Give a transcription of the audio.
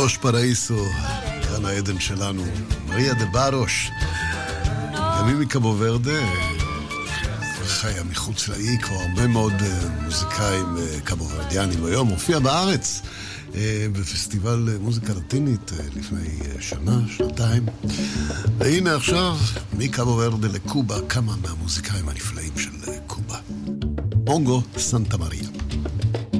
לוש פראיסו, כאן העדן שלנו, מריה דה ברוש, גם היא מקאבו ורדה, חיה מחוץ לאי, כבר הרבה מאוד מוזיקאים קאבו ורדיאנים היום, הופיע בארץ בפסטיבל מוזיקה לטינית לפני שנה, שנתיים, והנה עכשיו מקאבו ורדה לקובה, כמה מהמוזיקאים הנפלאים של קובה. מונגו סנטה מריה.